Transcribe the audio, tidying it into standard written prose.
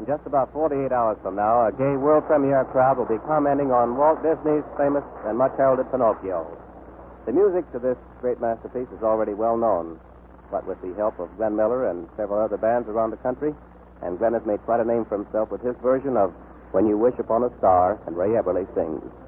just about 48 hours from now, a gay world premiere crowd will be commenting on Walt Disney's famous and much heralded Pinocchio. The music to this great masterpiece is already well known, but with the help of Glenn Miller and several other bands around the country, and Glenn has made quite a name for himself with his version of When You Wish Upon a Star, and Ray Eberle sings.